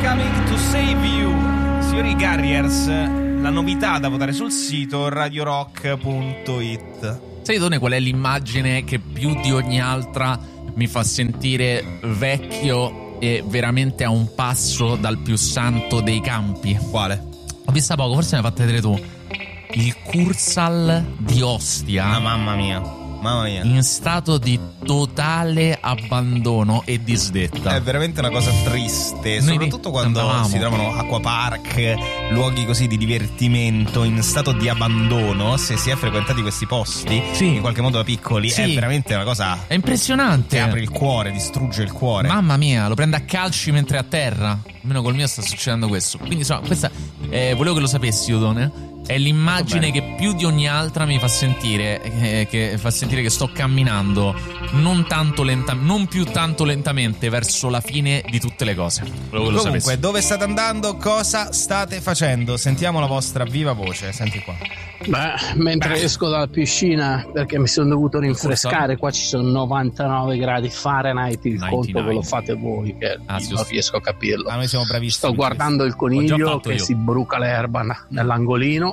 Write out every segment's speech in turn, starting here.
Coming to Save You. Signori Carriers, la novità da votare sul sito radiorock.it. Sai, Done, qual è l'immagine che più di ogni altra mi fa sentire vecchio e veramente a un passo dal più santo dei campi? Quale? Ho vista poco, forse me l'hai fatta vedere tu. Il Cursal di Ostia. Ah, mamma mia. In stato di totale abbandono e disdetta. È veramente una cosa triste, soprattutto quando si trovano acquapark, luoghi così di divertimento in stato di abbandono. Se si è frequentati questi posti, sì, in qualche modo da piccoli, sì, è veramente una cosa, è impressionante, che apre il cuore, distrugge il cuore. Mamma mia, lo prende a calci mentre è a terra. Almeno col mio sta succedendo questo. Quindi insomma, questa volevo che lo sapessi, Udone. È l'immagine che più di ogni altra mi fa sentire che sto camminando non più tanto lentamente verso la fine di tutte le cose. Comunque, dove state andando? Cosa state facendo? Sentiamo la vostra viva voce. Senti qua. Mentre esco dalla piscina perché mi sono dovuto rinfrescare, qua ci sono 99 gradi Fahrenheit, il 99. conto ve lo fate voi che non riesco a capirlo. Noi siamo bravissimi. Sto guardando il coniglio che si bruca l'erba nell'angolino.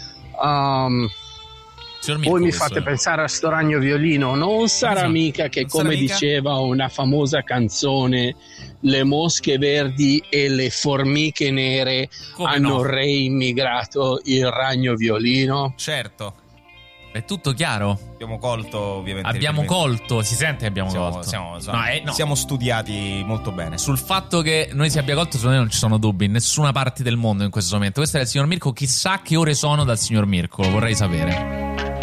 Voi mi fate pensare a sto ragno violino. Non sarà mica che, come diceva una famosa canzone, le mosche verdi e le formiche nere hanno reimmigrato il ragno violino? Certo. È tutto chiaro. Abbiamo colto, ovviamente. Abbiamo colto, si sente che abbiamo colto. Siamo studiati molto bene. Sul fatto che noi si abbia colto, secondo me non ci sono dubbi in nessuna parte del mondo in questo momento. Questo è il signor Mirko. Chissà che ore sono dal signor Mirko, lo vorrei sapere.